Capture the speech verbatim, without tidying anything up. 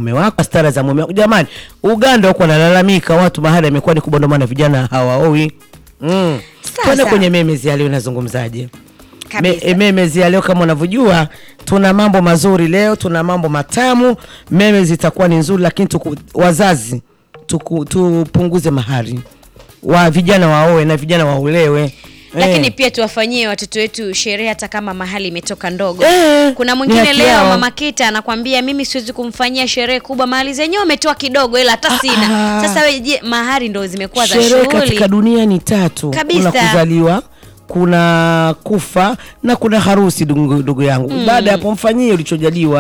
mume wako, stara za mume wako. Jamani, Uganda huko wanalalamika watu mahali yamekuwa ni kubwa, ndio maana vijana hawaoi. Mm. Twende kwenye memezi ya leo, nazungumzaje? Me, memezi ya leo kama unavyojua tuna mambo mazuri leo, tuna mambo matamu. Memezi itakuwa ni nzuri, lakini tuku, wazazi tuku, tupunguze mahari. Wa vijana waoe na vijana waolewe. Lakini eh, pia tuwafanyie watoto wetu sherehe hata kama mahali imetoka ndogo. Eh, kuna mwingine leo mama Kita anakuambia mimi siwezi kumfanyia sherehe kubwa, mahali zenyewe umetoa kidogo ila hata sina. Sasa wewe je, mahali ndo zimekuwa za shughuli? Sherehe katika dunia ni tatu. Kuna kuzaliwa, kuna kufa na kuna harusi, ndugu yangu. Mm. Baada ya hapo mfanyie ulichojaliwa.